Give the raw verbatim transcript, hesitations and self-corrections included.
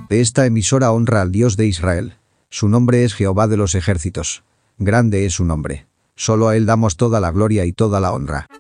Esta emisora honra al Dios de Israel. Su nombre es Jehová de los ejércitos. Grande es su nombre. Solo a él damos toda la gloria y toda la honra.